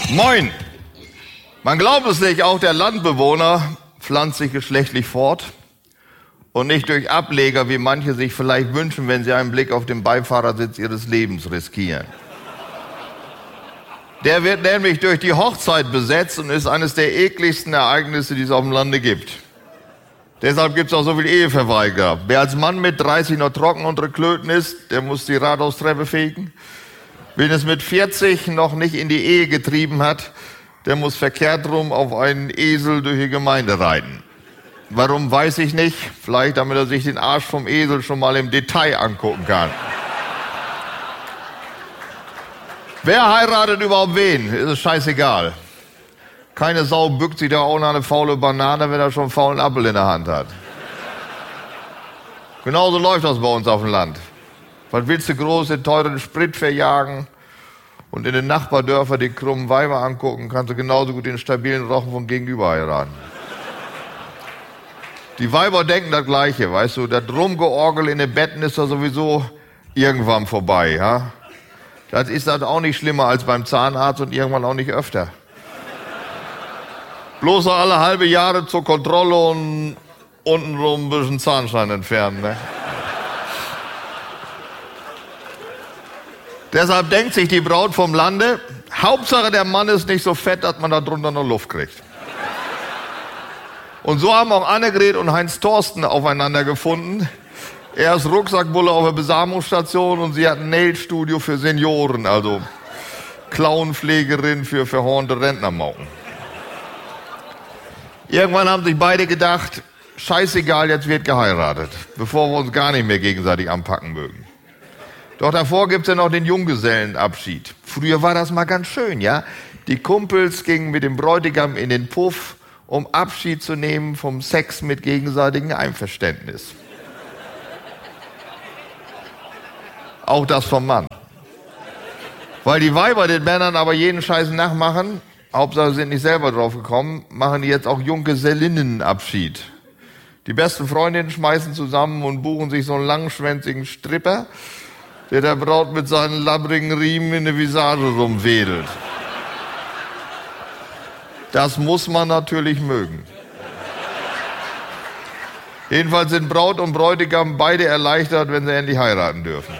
Moin! Man glaubt es nicht, auch der Landbewohner pflanzt sich geschlechtlich fort und nicht durch Ableger, wie manche sich vielleicht wünschen, wenn sie einen Blick auf den Beifahrersitz ihres Lebens riskieren. Der wird nämlich durch die Hochzeit besetzt und ist eines der ekligsten Ereignisse, die es auf dem Lande gibt. Deshalb gibt es auch so viel Eheverweigerer. Wer als Mann mit 30 noch trocken unter Klöten ist, der muss die Rathaustreppe fegen. Wen es mit 40 noch nicht in die Ehe getrieben hat, der muss verkehrt rum auf einen Esel durch die Gemeinde reiten. Warum, weiß ich nicht. Vielleicht, damit er sich den Arsch vom Esel schon mal im Detail angucken kann. Wer heiratet überhaupt wen? Ist es scheißegal. Keine Sau bückt sich da auch nach eine faule Banane, wenn er schon einen faulen Apfel in der Hand hat. Genauso läuft das bei uns auf dem Land. Was willst du groß den teuren Sprit verjagen und in den Nachbardörfern die krummen Weiber angucken, kannst du genauso gut den stabilen Rochen vom Gegenüber heiraten. Die Weiber denken das Gleiche, weißt du, das Rumgeorgel in den Betten ist da sowieso irgendwann vorbei. Ja? Das ist halt auch nicht schlimmer als beim Zahnarzt und irgendwann auch nicht öfter. Bloß alle halbe Jahre zur Kontrolle und untenrum ein bisschen Zahnstein entfernen. Ne? Deshalb denkt sich die Braut vom Lande, Hauptsache der Mann ist nicht so fett, dass man da drunter noch Luft kriegt. Und so haben auch Annegret und Heinz Thorsten aufeinander gefunden. Er ist Rucksackbulle auf der Besamungsstation und sie hat ein Nailstudio für Senioren, also Klauenpflegerin für verhornte Rentnermauken. Irgendwann haben sich beide gedacht, scheißegal, jetzt wird geheiratet, bevor wir uns gar nicht mehr gegenseitig anpacken mögen. Doch davor gibt's ja noch den Junggesellenabschied. Früher war das mal ganz schön, ja? Die Kumpels gingen mit dem Bräutigam in den Puff, um Abschied zu nehmen vom Sex mit gegenseitigem Einverständnis. Auch das vom Mann. Weil die Weiber den Männern aber jeden Scheiß nachmachen, Hauptsache sind nicht selber drauf gekommen, machen die jetzt auch Junggesellinnenabschied. Die besten Freundinnen schmeißen zusammen und buchen sich so einen langschwänzigen Stripper, der Braut mit seinen labbrigen Riemen in der Visage rumwedelt. Das muss man natürlich mögen. Jedenfalls sind Braut und Bräutigam beide erleichtert, wenn sie endlich heiraten dürfen.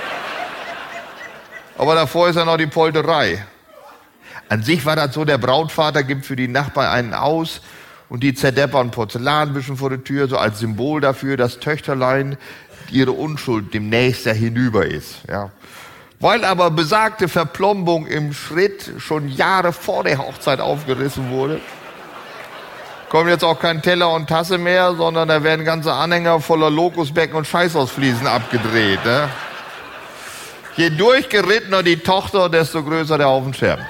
Aber davor ist ja noch die Polterei. An sich war das so, der Brautvater gibt für die Nachbarn einen aus und die zerdeppern Porzellanbüschen vor der Tür, so als Symbol dafür, dass Töchterlein ihre Unschuld demnächst ja hinüber ist. Ja. Weil aber besagte Verplombung im Schritt schon Jahre vor der Hochzeit aufgerissen wurde, kommen jetzt auch kein Teller und Tasse mehr, sondern da werden ganze Anhänger voller Lokusbecken und Scheißhausfliesen abgedreht. Ne? Je durchgerittener die Tochter, desto größer der Haufen Scherben.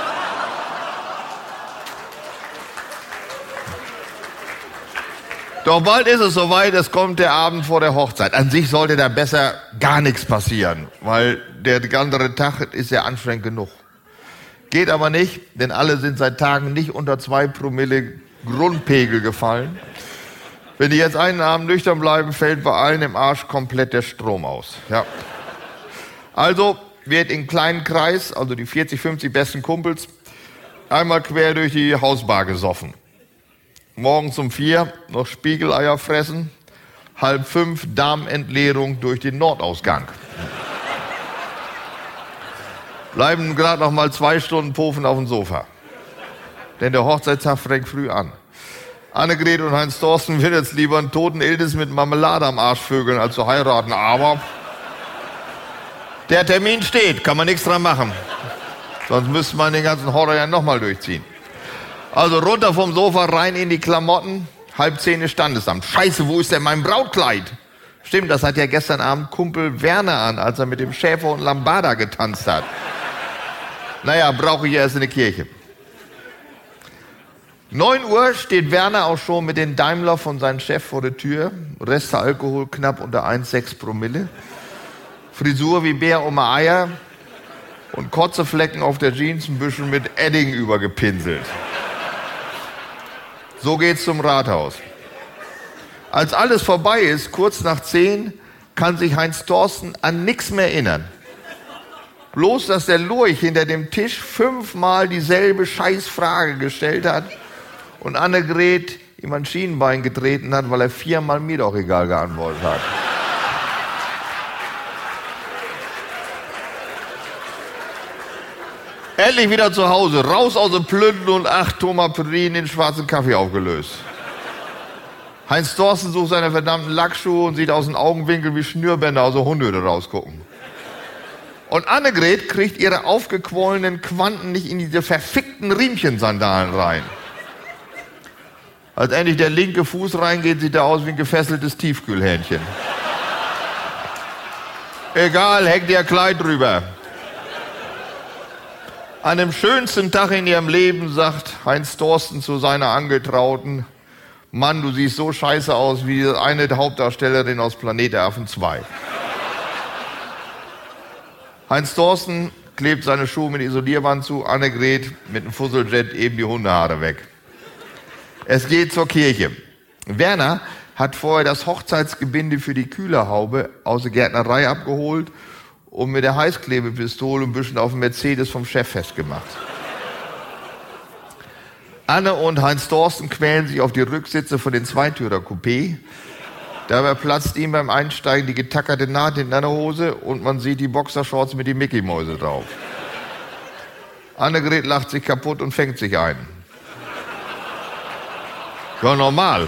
Doch bald ist es soweit, es kommt der Abend vor der Hochzeit. An sich sollte da besser gar nichts passieren, weil der ganze Tag ist ja anstrengend genug. Geht aber nicht, denn alle sind seit Tagen nicht unter 2 Promille Grundpegel gefallen. Wenn die jetzt einen Abend nüchtern bleiben, fällt bei allen im Arsch komplett der Strom aus. Ja. Also wird in kleinen Kreis, also die 40, 50 besten Kumpels, einmal quer durch die Hausbar gesoffen. Morgens um 4 noch Spiegeleier fressen, 4:30 Darmentleerung durch den Nordausgang. Bleiben gerade noch mal 2 Stunden puffen auf dem Sofa. Denn der Hochzeitstag fängt früh an. Annegret und Heinz Thorsten will jetzt lieber einen toten Ildes mit Marmelade am Arsch vögeln, als zu heiraten. Aber der Termin steht, kann man nichts dran machen. Sonst müsste man den ganzen Horror ja nochmal durchziehen. Also runter vom Sofa, rein in die Klamotten, 9:30 Standesamt. Scheiße, wo ist denn mein Brautkleid? Stimmt, das hat ja gestern Abend Kumpel Werner an, als er mit dem Schäfer und Lambada getanzt hat. Naja, brauche ich erst in die Kirche. 9 Uhr steht Werner auch schon mit den Daimler von seinem Chef vor der Tür. Reste Alkohol knapp unter 1,6 Promille. Frisur wie Bär um Eier und Kotzeflecken auf der Jeans, ein bisschen mit Edding übergepinselt. So geht's zum Rathaus. Als alles vorbei ist, kurz nach 10, kann sich Heinz Thorsten an nichts mehr erinnern. Bloß, dass der Lurch hinter dem Tisch 5-mal dieselbe Scheißfrage gestellt hat und Annegret ihm ein Schienenbein getreten hat, weil er 4-mal mir doch egal geantwortet hat. Endlich wieder zu Hause, raus aus dem Plünden und 8 Thomas-Pralinen in schwarzen Kaffee aufgelöst. Heinz Thorsten sucht seine verdammten Lackschuhe und sieht aus dem Augenwinkel wie Schnürbänder aus der Hundehütte rausgucken. Und Annegret kriegt ihre aufgequollenen Quanten nicht in diese verfickten Riemchensandalen rein. Als endlich der linke Fuß reingeht, sieht er aus wie ein gefesseltes Tiefkühlhähnchen. Egal, hängt ihr Kleid drüber. An dem schönsten Tag in ihrem Leben sagt Heinz Thorsten zu seiner Angetrauten: Mann, du siehst so scheiße aus wie eine Hauptdarstellerin aus Planet der Affen 2. Heinz Thorsten klebt seine Schuhe mit Isolierband zu, Annegret mit einem Fusseljet eben die Hundehaare weg. Es geht zur Kirche. Werner hat vorher das Hochzeitsgebinde für die Kühlerhaube aus der Gärtnerei abgeholt und mit der Heißklebepistole ein bisschen auf dem Mercedes vom Chef festgemacht. Anne und Heinz Thorsten quälen sich auf die Rücksitze von den Zweitürer-Coupé. Dabei platzt ihm beim Einsteigen die getackerte Naht in einer Hose und man sieht die Boxershorts mit den Mickey-Mäuse drauf. Annegret lacht sich kaputt und fängt sich ein. Ja, normal.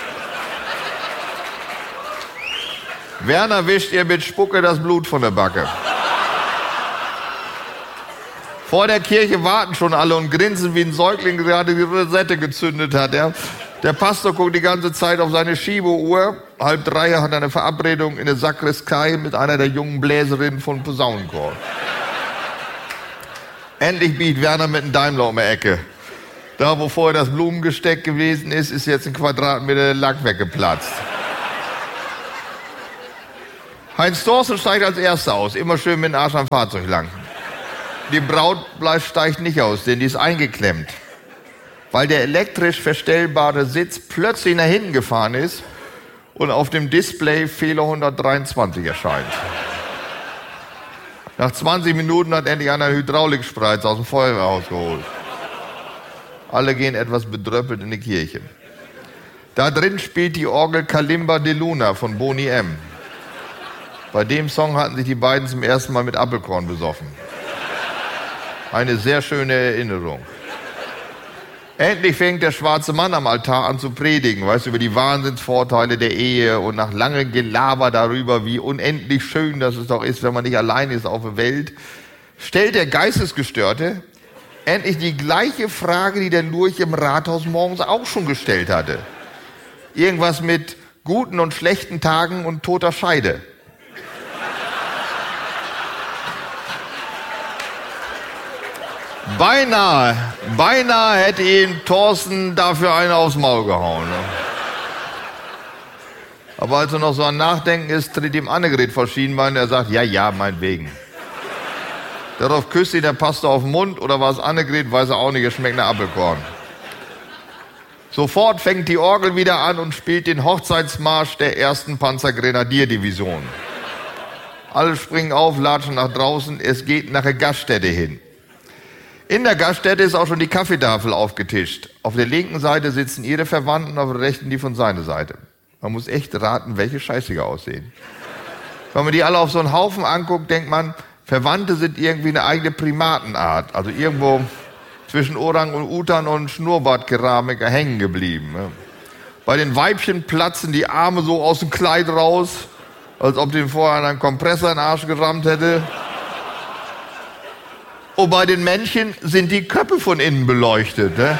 Werner wischt ihr mit Spucke das Blut von der Backe. Vor der Kirche warten schon alle und grinsen wie ein Säugling, der gerade die Rosette gezündet hat. Ja. Der Pastor guckt die ganze Zeit auf seine Schiebeuhr. 2:30 hat er eine Verabredung in der Sakristei mit einer der jungen Bläserinnen von Posaunenchor. Endlich biegt Werner mit einem Daimler um die Ecke. Da, wo vorher das Blumengesteck gewesen ist, ist jetzt ein Quadratmeter Lack weggeplatzt. Heinz Thorsten steigt als Erster aus, immer schön mit dem Arsch am Fahrzeug lang. Die Braut steigt nicht aus, denn die ist eingeklemmt, weil der elektrisch verstellbare Sitz plötzlich nach hinten gefahren ist und auf dem Display Fehler 123 erscheint. Nach 20 Minuten hat endlich einer Hydraulikspreiz aus dem Feuerwehrhaus geholt. Alle gehen etwas bedröppelt in die Kirche. Da drin spielt die Orgel Kalimba de Luna von Boney M. Bei dem Song hatten sich die beiden zum ersten Mal mit Apfelkorn besoffen. Eine sehr schöne Erinnerung. Endlich fängt der schwarze Mann am Altar an zu predigen, weißt du, über die Wahnsinnsvorteile der Ehe und nach langem Gelaber darüber, wie unendlich schön das es doch ist, wenn man nicht allein ist auf der Welt, stellt der Geistesgestörte endlich die gleiche Frage, die der Lurch im Rathaus morgens auch schon gestellt hatte. Irgendwas mit guten und schlechten Tagen und toter Scheide. Beinahe hätte ihn Thorsten dafür einen aufs Maul gehauen. Ne? Aber als er noch so am Nachdenken ist, tritt ihm Annegret vor Schienbein und er sagt, ja, meinetwegen. Darauf küsst ihn der Pastor auf den Mund, oder war es Annegret, weiß er auch nicht, es schmeckt nach Apfelkorn. Sofort fängt die Orgel wieder an und spielt den Hochzeitsmarsch der 1. Panzergrenadierdivision. Alle springen auf, latschen nach draußen, es geht nach der Gaststätte hin. In der Gaststätte ist auch schon die Kaffeetafel aufgetischt. Auf der linken Seite sitzen ihre Verwandten, auf der rechten die von seiner Seite. Man muss echt raten, welche scheißiger aussehen. Wenn man die alle auf so einen Haufen anguckt, denkt man, Verwandte sind irgendwie eine eigene Primatenart. Also irgendwo zwischen Orang und Utan und Schnurrbartkeramiker hängen geblieben. Bei den Weibchen platzen die Arme so aus dem Kleid raus, als ob den vorher einen Kompressor in den Arsch gerammt hätte. Und bei den Männchen sind die Köpfe von innen beleuchtet. Ne?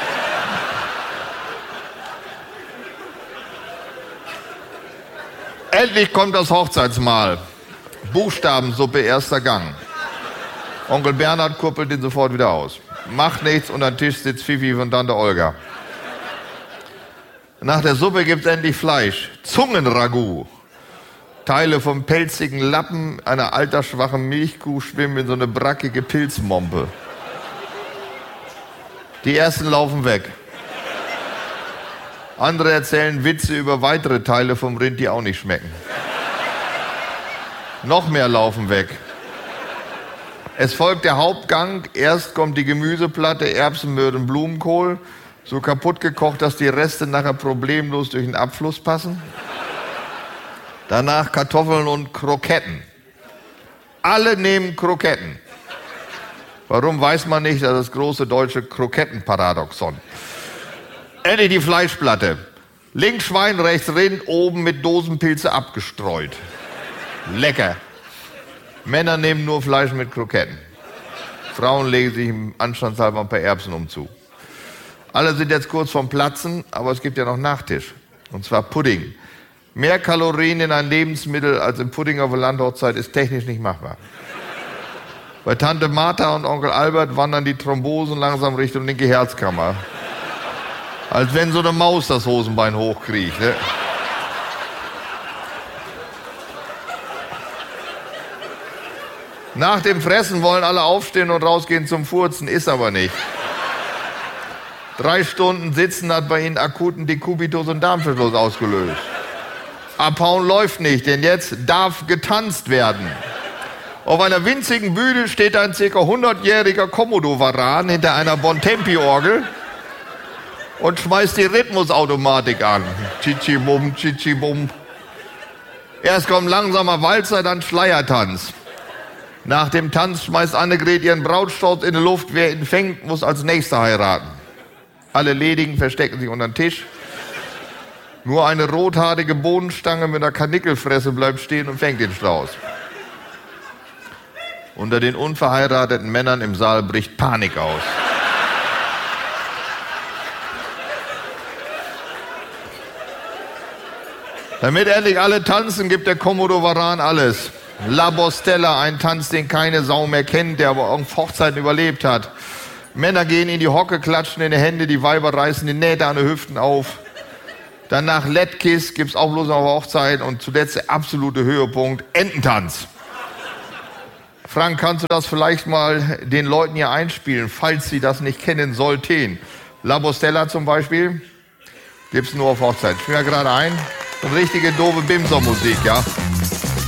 Endlich kommt das Hochzeitsmahl. Buchstabensuppe, erster Gang. Onkel Bernhard kuppelt ihn sofort wieder aus. Macht nichts, unter dem Tisch sitzt Fifi von Tante Olga. Nach der Suppe gibt's endlich Fleisch. Zungenragout. Teile vom pelzigen Lappen einer altersschwachen Milchkuh schwimmen in so eine brackige Pilzmompe. Die ersten laufen weg. Andere erzählen Witze über weitere Teile vom Rind, die auch nicht schmecken. Noch mehr laufen weg. Es folgt der Hauptgang. Erst kommt die Gemüseplatte, Erbsen, Möhren, Blumenkohl. So kaputt gekocht, dass die Reste nachher problemlos durch den Abfluss passen. Danach Kartoffeln und Kroketten. Alle nehmen Kroketten. Warum, weiß man nicht, das ist das große deutsche Krokettenparadoxon. Endlich die Fleischplatte. Links Schwein, rechts Rind, oben mit Dosenpilze abgestreut. Lecker. Männer nehmen nur Fleisch mit Kroketten. Frauen legen sich im Anstandshalber ein paar Erbsen umzu. Alle sind jetzt kurz vorm Platzen, aber es gibt ja noch Nachtisch. Und zwar Pudding. Mehr Kalorien in ein Lebensmittel als im Pudding auf der Landhochzeit ist technisch nicht machbar. Bei Tante Martha und Onkel Albert wandern die Thrombosen langsam Richtung linke Herzkammer. Als wenn so eine Maus das Hosenbein hochkriecht. Ne? Nach dem Fressen wollen alle aufstehen und rausgehen zum Furzen, ist aber nicht. 3 Stunden Sitzen hat bei ihnen akuten Dekubitus und Darmverschluss ausgelöst. Abhauen läuft nicht, denn jetzt darf getanzt werden. Auf einer winzigen Bühne steht ein ca. 100-jähriger Komodo-Varan hinter einer Bontempi-Orgel und schmeißt die Rhythmusautomatik an. Tschi-tschi-bum, tschi-tschi-bum. Erst kommt langsamer Walzer, dann Schleiertanz. Nach dem Tanz schmeißt Annegret ihren Brautstrauß in die Luft. Wer ihn fängt, muss als Nächster heiraten. Alle Ledigen verstecken sich unter den Tisch. Nur eine rothaarige Bohnenstange mit einer Karnickelfresse bleibt stehen und fängt den Strauß. Unter den unverheirateten Männern im Saal bricht Panik aus. Damit endlich alle tanzen, gibt der Komodo-Varan alles. La Bostella, ein Tanz, den keine Sau mehr kennt, der aber auf Hochzeiten überlebt hat. Männer gehen in die Hocke, klatschen in die Hände, die Weiber reißen die Nähte an den Hüften auf. Danach Letkiss, gibt's auch bloß auf Hochzeiten. Und zuletzt der absolute Höhepunkt, Ententanz. Frank, kannst du das vielleicht mal den Leuten hier einspielen, falls sie das nicht kennen sollten? La Bostella zum Beispiel, gibt's nur auf Hochzeiten. Ich spiele ja gerade ein. So eine richtige doofe Bimser-Musik, ja.